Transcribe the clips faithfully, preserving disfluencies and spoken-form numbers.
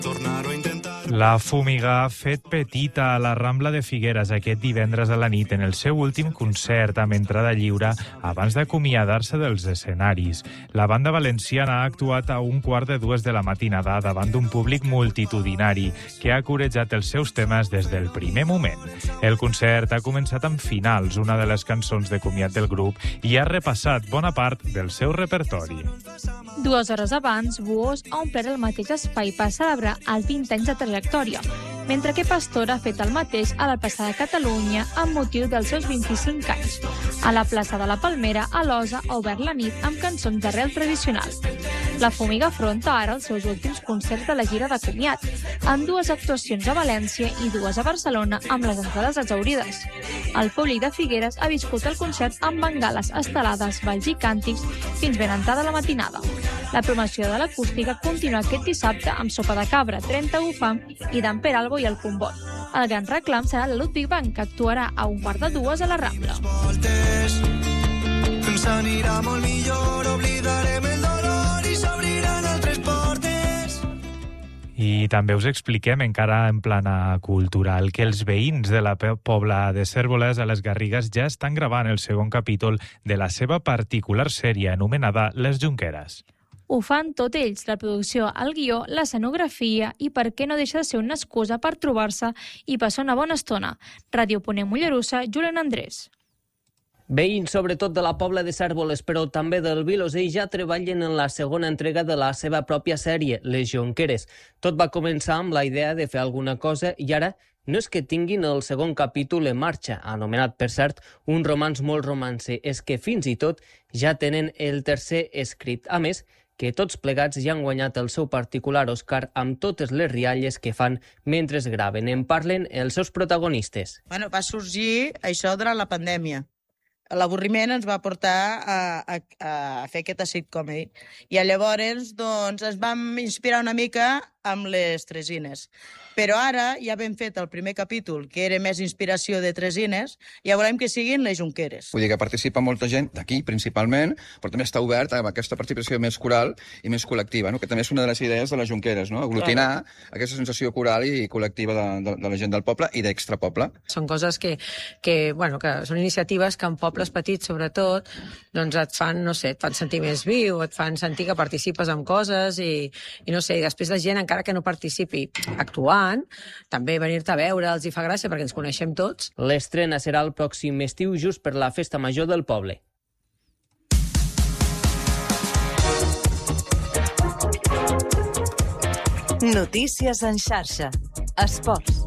La Fumiga ha fet petita a la Rambla de Figueres aquest divendres a la nit en el seu últim concert amb entrada lliure abans d'acomiadar-se dels escenaris. La banda valenciana ha actuat a un quart de dues de la matinada davant d'un públic multitudinari que ha corejat els seus temes des del primer moment. El concert ha començat amb Finals, una de les cançons de comiat del grup, i ha repassat bona part del seu repertori. Dues hores abans, Buós ha omplert el mateix espai per celebrar els vint anys de trajectòria, mentre que Pastor ha fet el mateix a la plaça de Catalunya amb motiu dels seus vint-i-cinc anys. A la plaça de la Palmera, Alosa ha obert la nit amb cançons d'arrel tradicional. La Fumiga afronta ara els seus últims concerts de la gira de comiat, amb dues actuacions a València i dues a Barcelona amb les entrades exhaurides. El públic de Figueres ha viscut el concert amb bengales, estelades, balls i càntics fins ben entrada la matinada. La promoció de l'acústica continua aquest dissabte amb Sopa de Cabra, trenta u Fam i d'en Peralbo i el Combot. El gran reclam serà la Ludwig Bank, que actuarà a un quart de dues a la Rambla. Ens anirà molt millor, oblidarem el dolor i s'obriran altres portes. I també us expliquem, encara en plana cultural, que els veïns de la Pobla de Cérvoles a les Garrigues ja estan gravant el segon capítol de la seva particular sèrie anomenada Les Jonqueres. Ho fan tot ells, la producció, el guió, l'escenografia i per què no deixa de ser una excusa per trobar-se i passar una bona estona. Ràdio Ponent Mollerussa, Julen Andrés. Veïns, sobretot de la Pobla de Cérvoles, però també del Vilosell, ja treballen en la segona entrega de la seva pròpia sèrie, Les Jonqueres. Tot va començar amb la idea de fer alguna cosa i ara no és que tinguin el segon capítol en marxa, anomenat, per cert, un romanç molt romance, és que fins i tot ja tenen el tercer escrit. A més, que tots plegats ja han guanyat el seu particular Òscar amb totes les rialles que fan mentre es graven. En parlen els seus protagonistes. Bueno, va sorgir això durant la pandèmia. L'avorriment ens va portar a, a, a fer aquesta sitcom. I llavors doncs, ens vam inspirar una mica amb les Tresines. Però ara ja hem fet el primer capítol, que era més inspiració de Tresines, i ja volem que siguin les Jonqueres. Vull dir que participa molta gent d'aquí, principalment, però també està obert a aquesta participació més coral i més col·lectiva, no? Que també és una de les idees de les Jonqueres, no? Aglutinar Clar. aquesta sensació coral i col·lectiva de, de, de la gent del poble i d'extrapoble. Són coses que, que, bueno, que són iniciatives que en pobles petits, sobretot, doncs et fan, no sé, et fan sentir més viu, et fan sentir que participes en coses i, i no sé, i després la gent, encara que no participi actuant, també venir-te a veure els hi fa gràcia perquè ens coneixem tots. L'estrena serà el pròxim estiu just per la festa major del poble. Notícies en xarxa. Esports.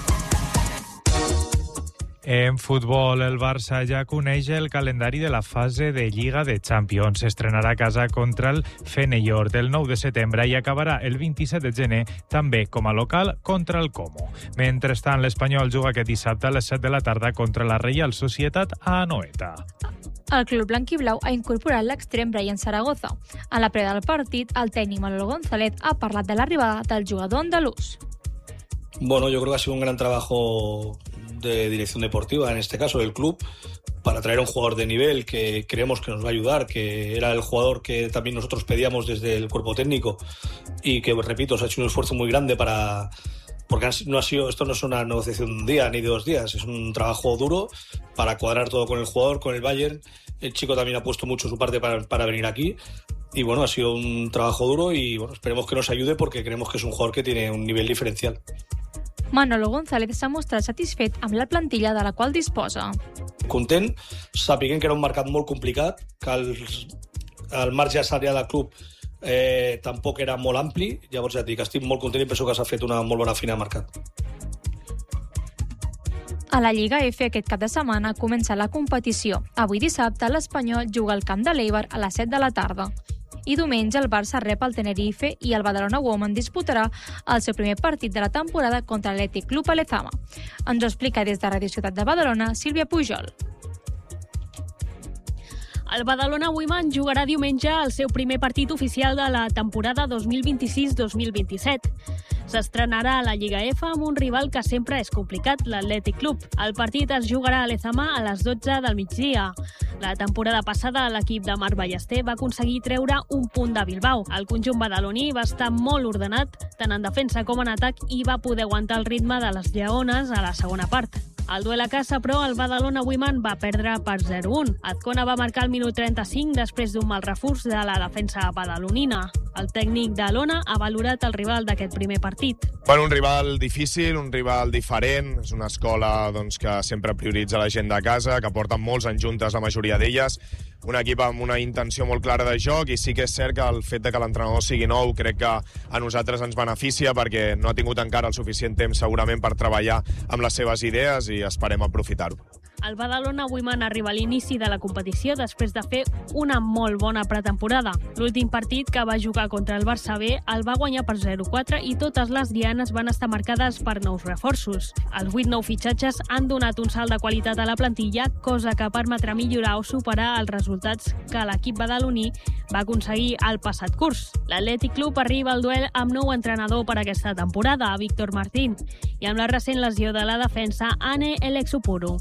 En futbol, el Barça ja coneix el calendari de la fase de Lliga de Champions. S'estrenarà a casa contra el Feyenoord el nou de setembre i acabarà el vint-i-set de gener, també com a local, contra el Como. Mentrestant, l'Espanyol juga aquest dissabte a les set de la tarda contra la Real Societat a Anoeta. El club blanquiblau ha incorporat l'extrem Brian Zaragoza. A la prèvia del partit, el tècnic Manolo González ha parlat de l'arribada del jugador andalús. Bueno, yo creo que ha sido un gran trabajo de dirección deportiva, en este caso del club, para traer a un jugador de nivel que creemos que nos va a ayudar, que era el jugador que también nosotros pedíamos desde el cuerpo técnico y que, repito, se ha hecho un esfuerzo muy grande para... Porque no ha sido, esto no es una negociación de un día ni de dos días, es un trabajo duro para cuadrar todo con el jugador, con el Bayern. El chico también ha puesto mucho su parte para, para venir aquí. Y bueno, ha sido un trabajo duro y bueno, esperemos que nos ayude porque creemos que es un jugador que tiene un nivel diferencial. Manolo González s'ha mostrat satisfet amb la plantilla de la qual disposa. Content, sapiguent que era un mercat molt complicat, que el, el marge salarial del club eh, tampoc era molt ampli, llavors ja et dic, estic molt content i penso que s'ha fet una molt bona feina de mercat. A la Lliga F aquest cap de setmana comença la competició. Avui dissabte l'Espanyol juga al camp de l'Eibar a les set de la tarda. I diumenge el Barça rep el Tenerife i el Badalona Women disputarà el seu primer partit de la temporada contra l'Athletic Club a Lezama. Ens ho explica des de Radio Ciutat de Badalona, Sílvia Pujol. El Badalona Women jugarà diumenge el seu primer partit oficial de la temporada dos mil vint-i-sis dos mil vint-i-set. S'estrenarà a la Lliga F amb un rival que sempre és complicat, l'Atlètic Club. El partit es jugarà a l'Ezama a les dotze del migdia. La temporada passada l'equip de Marc Ballester va aconseguir treure un punt de Bilbao. El conjunt badaloní va estar molt ordenat, tant en defensa com en atac, i va poder aguantar el ritme de les lleones a la segona part. Al duel a casa, però, el Badalona Women va perdre per zero a un. Azcona va marcar al minut trenta-cinc després d'un mal refús de la defensa badalonina. El tècnic de l'Ona ha valorat el rival d'aquest primer partit. Bueno, un rival difícil, un rival diferent. És una escola doncs, que sempre prioritza la gent de casa, que porten molts anys juntes la majoria d'elles. Un equip amb una intenció molt clara de joc, i sí que és cert que el fet de que l'entrenador sigui nou crec que a nosaltres ens beneficia, perquè no ha tingut encara el suficient temps segurament per treballar amb les seves idees, i esperem aprofitar-ho. El Badalona Women arriba a l'inici de la competició després de fer una molt bona pretemporada. L'últim partit, que va jugar contra el Barça B, el va guanyar per zero a quatre, i totes les dianes van estar marcades per nous reforços. Els vuit nous fitxatges han donat un salt de qualitat a la plantilla, cosa que permetrà millorar o superar els resultats que l'equip badaloní va aconseguir el passat curs. L'Atlètic Club arriba al duel amb nou entrenador per aquesta temporada, Víctor Martín, i amb la recent lesió de la defensa, Anne Elexupuru.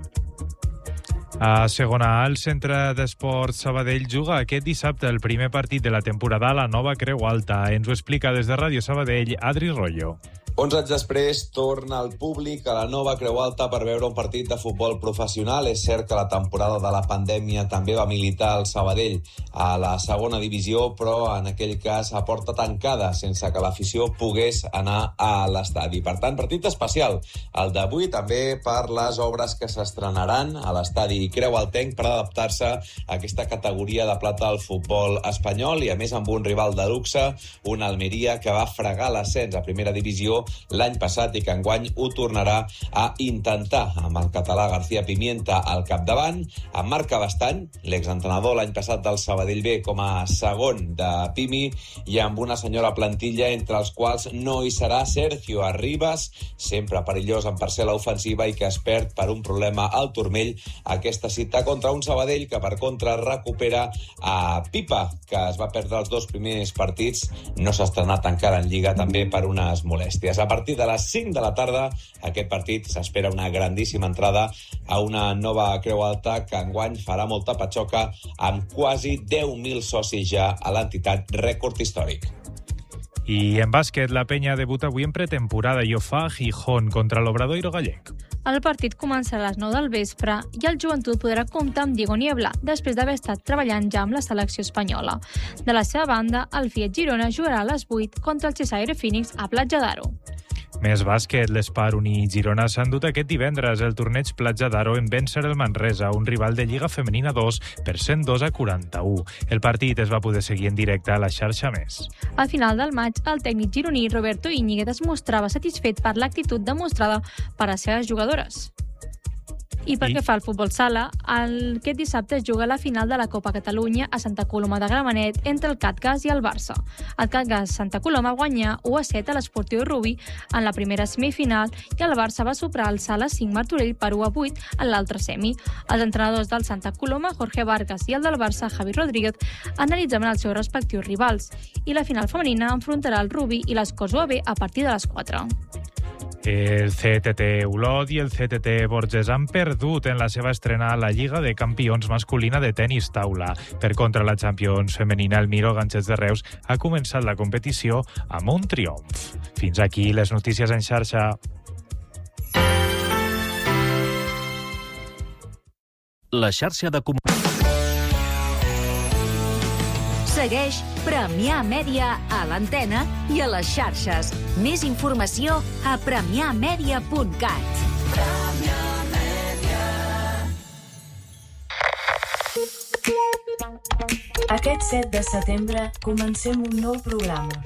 A segona A, el Centre d'Esports Sabadell juga aquest dissabte el primer partit de la temporada a la nova Creu Alta. Ens ho explica des de Ràdio Sabadell, Adri Rollo. onze anys després torna el públic a la nova Creu Alta per veure un partit de futbol professional. És cert que la temporada de la pandèmia també va militar el Sabadell a la segona divisió, però en aquell cas a porta tancada, sense que l'afició pogués anar a l'estadi. Per tant, partit especial el d'avui, també per les obres que s'estrenaran a l'estadi Creu Altenc per adaptar-se a aquesta categoria de plata del futbol espanyol, i a més amb un rival de luxe, una Almeria que va fregar l'ascens a primera divisió l'any passat i que enguany ho tornarà a intentar, amb el català García Pimienta al capdavant, amb Marc Cabestany, l'exentrenador l'any passat del Sabadell B com a segon de Pimi, i amb una senyora plantilla entre els quals no hi serà Sergio Arribas, sempre perillós en parcel·la ofensiva i que es perd per un problema al turmell aquesta cita contra un Sabadell que per contra recupera a Pipa, que es va perdre els dos primers partits, no s'ha estrenat encara en Lliga també per unes molèsties. A partir de les cinc de la tarda, aquest partit s'espera una grandíssima entrada a una nova Creu Alta que enguany farà molta patxoca amb quasi deu mil socis ja a l'entitat, rècord històric. I en bàsquet, la Penya debuta avui en pretemporada i ho fa a Gijón contra l'Obradoiro gallec. El partit començarà a les nou del vespre i el Joventut podrà comptar amb Diego Niebla, després d'haver estat treballant ja amb la selecció espanyola. De la seva banda, el Fiat Girona jugarà a les vuit contra el Cesaire Phoenix a Platja d'Aro. Més bàsquet, l'Espar Uni Girona s'han dut aquest divendres el torneig Platja d'Aro en vèncer el Manresa, un rival de Lliga Femenina dos, per cent dos a quaranta-u. El partit es va poder seguir en directe a la xarxa Més. Al final del maig, el tècnic gironí Roberto Íñiguez es mostrava satisfet per l'actitud demostrada per les seves jugadores. I pel que fa al futbol sala, aquest dissabte es juga la final de la Copa Catalunya a Santa Coloma de Gramenet entre el Catgas i el Barça. El Catgas Santa Coloma guanyà u a set a l'Esportiu Rubí en la primera semifinal i el Barça va superar el Sala cinc Martorell per u a vuit en l'altra semi. Els entrenadors del Santa Coloma, Jorge Vargas, i el del Barça, Javi Rodríguez, analitzaven els seus respectius rivals, i la final femenina enfrontarà el Rubí i l'Escós U A B a partir de les quatre. El C T T Olot i el C T T Borges han perdut en la seva estrena a la Lliga de Campions masculina de tenis taula. Per contra, la Champions femenina, el Miro Ganxets de Reus ha començat la competició amb un triomf. Fins aquí les notícies en xarxa. La xarxa de comunicació. Segueix Premià Mèdia a l'antena i a les xarxes. Més informació a premià mèdia punt cat. Aquest set de setembre comencem un nou programa.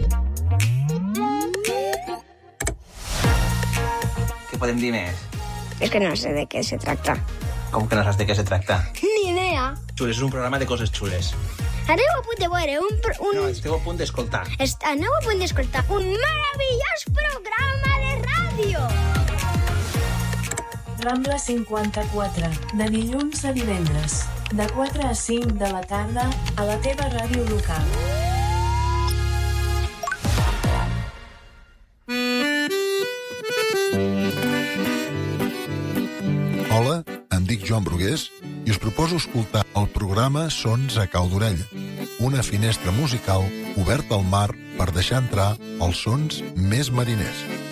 Què podem dir més? Es que no sé de què se tracta. Com que no saps de què se tracta? Ni idea. Xules, és un programa de coses xules. Aneu a punt de veure un... Pro, un... No, esteu a punt d'escoltar. Est, aneu a punt d'escoltar un meravellós programa de ràdio. Rambla cinquanta-quatre, de dilluns a divendres. de quatre a cinc de la tarda a la teva ràdio local. Hola, em dic Joan Brugués i us proposo escoltar el programa Sons a Cau d'Orella, una finestra musical oberta al mar per deixar entrar els sons més mariners.